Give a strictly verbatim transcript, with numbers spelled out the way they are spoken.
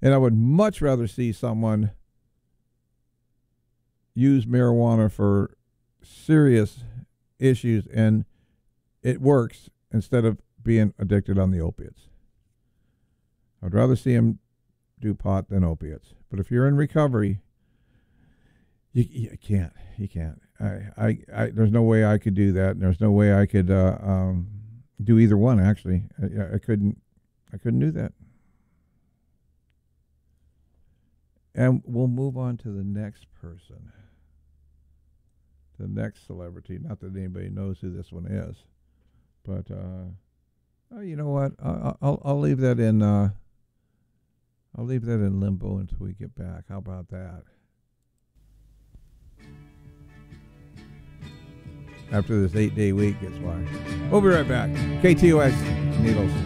And I would much rather see someone use marijuana for serious issues and it works instead of being addicted on the opiates. I'd rather see him do pot than opiates. But if you're in recovery, you, you can't. You can't. I, I, I, there's no way I could do that. And there's no way I could uh, um, do either one. Actually, I, I couldn't. I couldn't do that. And we'll move on to the next person, the next celebrity. Not that anybody knows who this one is, but uh, oh, you know what? I'll, I'll I'll leave that in. Uh, I'll leave that in limbo until we get back. How about that? After this eight-day week, that's why. We'll be right back. K T O S Needles.